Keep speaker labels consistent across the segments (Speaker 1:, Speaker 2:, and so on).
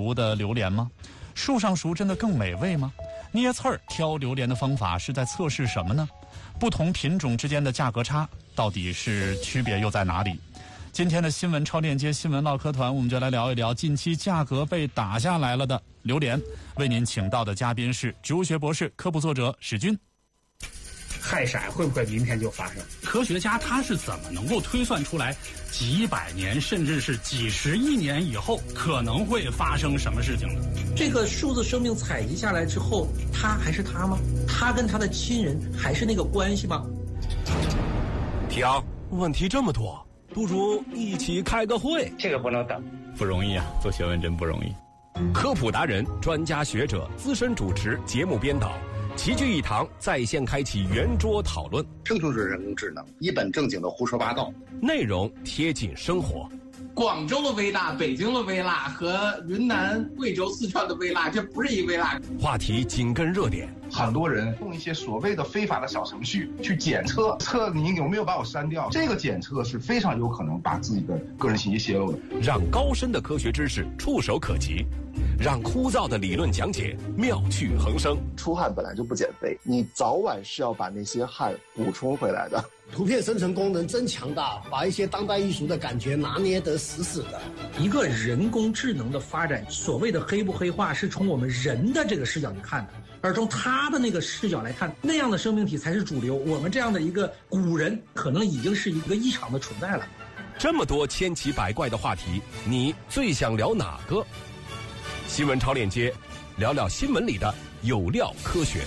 Speaker 1: 熟的榴莲吗？树上熟真的更美味吗？捏刺儿挑榴莲的方法是在测试什么呢？不同品种之间的价格差到底是区别又在哪里？今天的新闻超链接新闻唠嗑团，我们就来聊一聊近期价格被打下来了的榴莲。为您请到的嘉宾是植物学博士、科普作者史军。
Speaker 2: 害闪会不会明天就发生？
Speaker 3: 科学家他是怎么能够推算出来几百年甚至是几十亿年以后可能会发生什么事情的？
Speaker 4: 这个数字生命采集下来之后，他还是他吗？他跟他的亲人还是那个关系吗？
Speaker 5: 听，问题这么多，不如一起开个会。
Speaker 2: 这个不能等，
Speaker 3: 不容易啊，做学问真不容易。
Speaker 5: 科普达人、专家学者、资深主持、节目编导齐聚一堂，在线开启圆桌讨论。
Speaker 6: 生成式人工智能一本正经的胡说八道，
Speaker 5: 内容贴近生活。
Speaker 7: 广州的微辣、北京的微辣和云南、贵州、四川的微辣，这不是一微辣。
Speaker 5: 话题紧跟热点，
Speaker 8: 很多人用一些所谓的非法的小程序去检测你有没有把我删掉，这个检测是非常有可能把自己的个人信息泄露的。
Speaker 5: 让高深的科学知识触手可及，让枯燥的理论讲解妙趣横生。
Speaker 9: 出汗本来就不减肥，你早晚是要把那些汗补充回来的。
Speaker 10: 图片生成功能真强大，把一些当代艺术的感觉拿捏得死死的。
Speaker 4: 一个人工智能的发展，所谓的黑不黑化是从我们人的这个视角去看的，而从他的那个视角来看，那样的生命体才是主流。我们这样的一个古人可能已经是一个异常的存在了。
Speaker 5: 这么多千奇百怪的话题，你最想聊哪个？新闻超链接，聊聊新闻里的有料科学。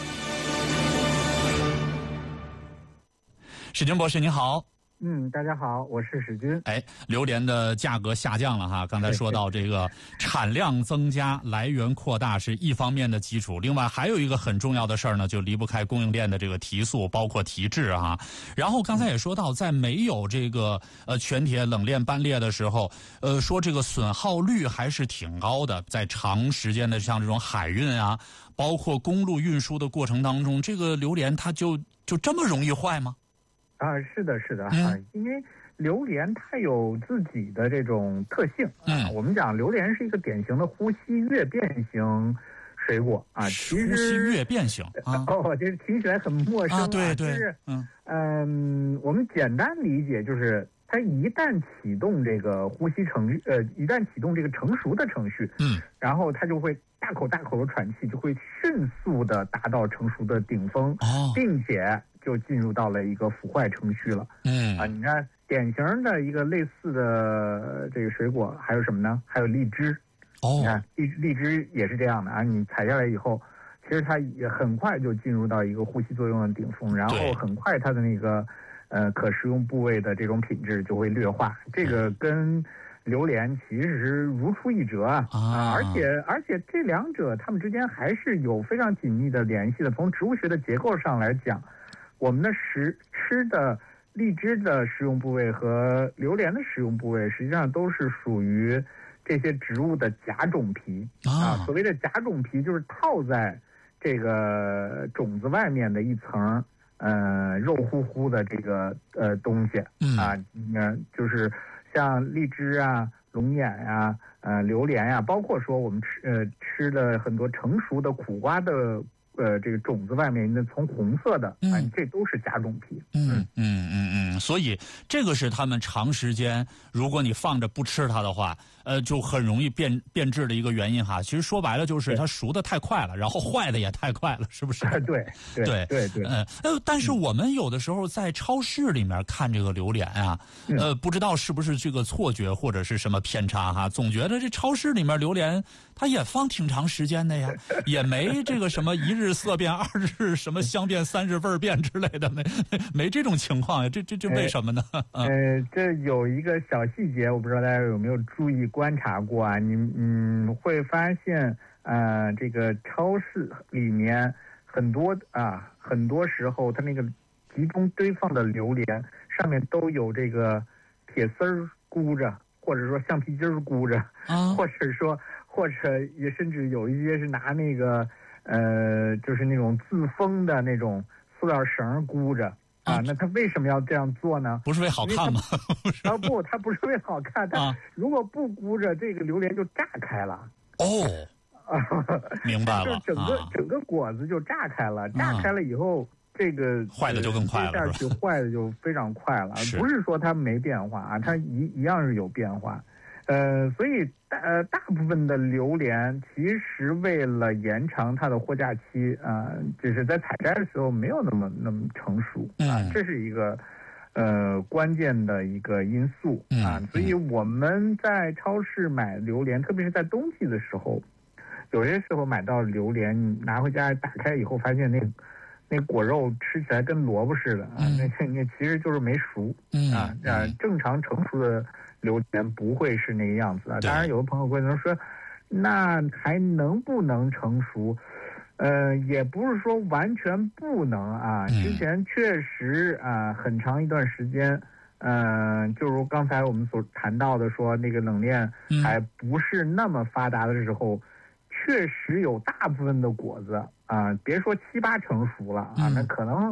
Speaker 1: 史军博士您好。
Speaker 11: 大家好，我是史军。
Speaker 1: 榴莲的价格下降了哈，刚才说到这个产量增加、来源扩大是一方面的基础，另外还有一个很重要的事儿呢，就离不开供应链的这个提速，包括提质啊。然后刚才也说到，在没有这个全铁冷链班列的时候，说这个损耗率还是挺高的，在长时间的像这种海运啊，包括公路运输的过程当中，这个榴莲它就这么容易坏吗？
Speaker 11: 是的，因为榴莲它有自己的这种特性我们讲榴莲是一个典型的呼吸越变型水果啊，其实
Speaker 1: 呼吸越变型
Speaker 11: 这听起来很陌生
Speaker 1: 对，
Speaker 11: 就是我们简单理解就是它一旦启动这个一旦启动这个成熟的程序，然后它就会大口大口的喘气，就会迅速的达到成熟的顶峰，并且就进入到了一个腐坏程序了。你看典型的一个类似的这个水果还有什么呢？还有荔枝。你看荔枝也是这样的啊，你采下来以后，其实它也很快就进入到一个呼吸作用的顶峰，然后很快它的那个可食用部位的这种品质就会劣化。这个跟榴莲其实如出一辙而且这两者它们之间还是有非常紧密的联系的。从植物学的结构上来讲，我们的吃的荔枝的食用部位和榴莲的食用部位实际上都是属于这些植物的甲种皮所谓的甲种皮就是套在这个种子外面的一层肉乎乎的这个东西就是像荔枝啊、龙眼啊、榴莲呀，包括说我们吃的很多成熟的苦瓜的这个种子外面那从红色的这都是甲种皮。
Speaker 1: 所以这个是他们长时间，如果你放着不吃它的话，就很容易变质的一个原因哈。其实说白了就是它熟的太快了，然后坏的也太快了，是不是？
Speaker 11: 对。
Speaker 1: 但是我们有的时候在超市里面看这个榴莲啊，不知道是不是这个错觉或者是什么偏差哈，总觉得这超市里面榴莲它也放挺长时间的呀，也没这个什么一日色变，二日什么香变，三日味变之类的，没这种情况呀，这为什么呢？
Speaker 11: 这有一个小细节，我不知道大家有没有注意观察过啊？你会发现，这个超市里面很多时候，它那个集中堆放的榴莲上面都有这个铁丝儿箍着，或者说橡皮筋儿箍着，或者也甚至有一些是拿那个就是那种自封的那种塑料绳箍着。那他为什么要这样做呢？
Speaker 1: 不是为好看吗？
Speaker 11: 不，他不是为好看。他如果不箍着，这个榴莲就炸开了。
Speaker 1: 哦，明白了，
Speaker 11: 就整个果子就炸开了，炸开了以后，这个
Speaker 1: 坏的就更快了，
Speaker 11: 是吧？坏的就非常快了，不是说它没变化啊，它一样是有变化。所以大部分的榴莲其实为了延长它的货架期啊，就是在采摘的时候没有那么成熟啊，这是一个关键的一个因素啊。所以我们在超市买榴莲，特别是在冬季的时候，有些时候买到榴莲，你拿回家打开以后，发现那果肉吃起来跟萝卜似的啊，那其实就是没熟啊。正常成熟的榴莲不会是那个样子啊。当然，有的朋友会说，那还能不能成熟？也不是说完全不能啊。之前确实啊，很长一段时间，就如刚才我们所谈到的说，那个冷链还不是那么发达的时候，确实有大部分的果子啊，别说7、8成熟了啊，那可能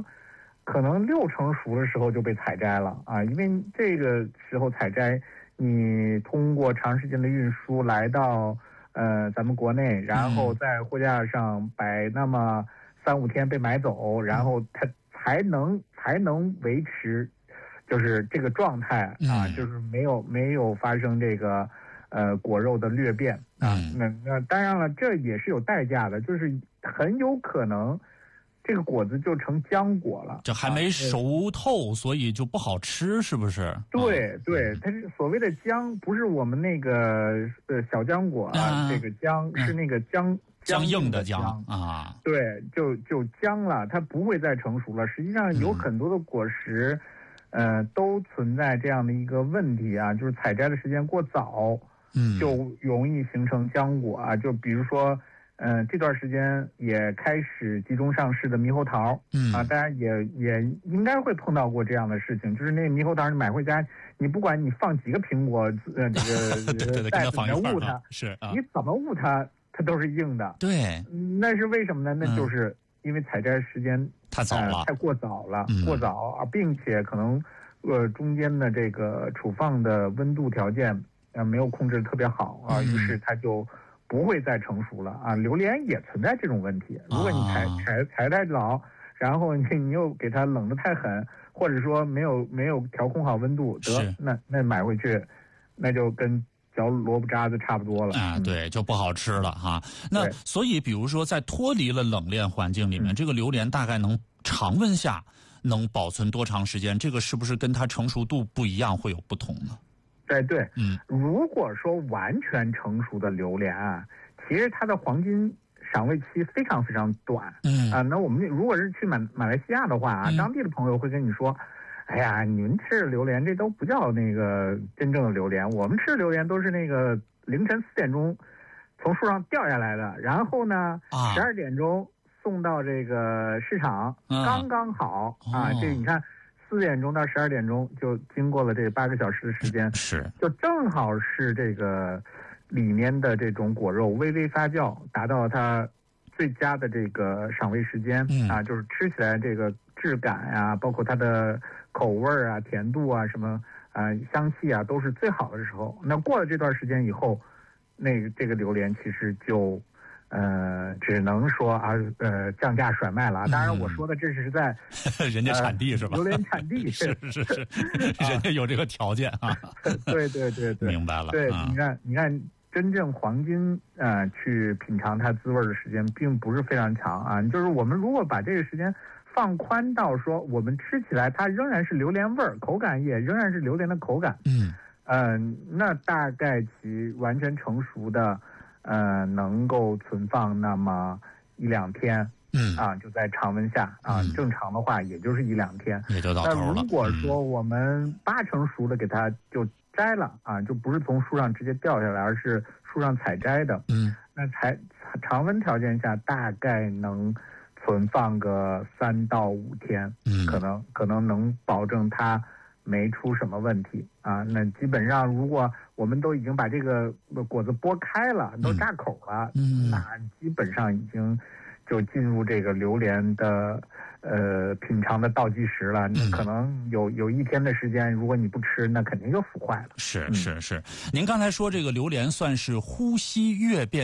Speaker 11: 6成熟的时候就被采摘了啊，因为这个时候采摘，你通过长时间的运输来到咱们国内，然后在货架上摆那么3、5天被买走，然后它才能维持就是这个状态啊，就是没有发生这个果肉的裂变啊。那当然了，这也是有代价的，就是很有可能这个果子就成浆果了，
Speaker 1: 这还没熟透，所以就不好吃，是不是？
Speaker 11: 对对，它是所谓的浆，不是我们那个小浆果啊，这个浆是那个浆
Speaker 1: 硬的浆啊。
Speaker 11: 对，就浆了，它不会再成熟了。实际上有很多的果实，都存在这样的一个问题啊，就是采摘的时间过早，就容易形成浆果啊。就比如说。这段时间也开始集中上市的猕猴桃，大家也应该会碰到过这样的事情，就是那个猕猴桃你买回家，你不管你放几个苹果，这个袋子里面捂它，
Speaker 1: 是啊，
Speaker 11: 你怎么捂它都是硬的。
Speaker 1: 对，
Speaker 11: 那是为什么呢？那就是因为采摘时间
Speaker 1: 太早了，
Speaker 11: 太过早了，过早啊，并且可能中间的这个储放的温度条件没有控制得特别好啊，于是它就不会再成熟了啊。榴莲也存在这种问题，如果你采太早，然后你又给它冷得太狠，或者说没有调控好温度，那买回去那就跟嚼萝卜渣子差不多了
Speaker 1: 啊。对，就不好吃了哈。那所以比如说在脱离了冷链环境里面，这个榴莲大概能常温下能保存多长时间？这个是不是跟它成熟度不一样会有不同呢？
Speaker 11: 对，如果说完全成熟的榴莲啊，其实它的黄金赏味期非常非常短，那我们如果是去马来西亚的话啊，当地的朋友会跟你说，哎呀，你们吃的榴莲这都不叫那个真正的榴莲，我们吃的榴莲都是那个凌晨4点钟从树上掉下来的，然后呢12点钟送到这个市场，刚刚好啊，这你看。4点钟到12点钟就经过了这8个小时的时间，就正好是这个里面的这种果肉微微发酵，达到它最佳的这个赏味时间啊，就是吃起来这个质感啊，包括它的口味啊、甜度啊、什么香气啊，都是最好的时候。那过了这段时间以后，这个榴莲其实就。只能说降价甩卖了。当然，我说的这是在
Speaker 1: 人家产地是吧？
Speaker 11: 榴莲产地
Speaker 1: 是，人家有这个条件啊。
Speaker 11: 对，
Speaker 1: 明白了。
Speaker 11: 对，你看，真正黄金去品尝它滋味的时间并不是非常长啊。就是我们如果把这个时间放宽到说，我们吃起来它仍然是榴莲味儿，口感也仍然是榴莲的口感。那大概其完全成熟的。能够存放那么1、2天，就在常温下啊，正常的话也就是1、2天，
Speaker 1: 也就到头了。
Speaker 11: 那如果说我们8成熟的给它就摘了啊，就不是从树上直接掉下来，而是树上采摘的，那常温条件下大概能存放个3到5天，可能能保证它没出什么问题啊。那基本上如果我们都已经把这个果子剥开了，都炸口了，那基本上已经就进入这个榴莲的品尝的倒计时了。可能有1天的时间，如果你不吃，那肯定就腐坏了。
Speaker 1: 是。您刚才说这个榴莲算是呼吸跃变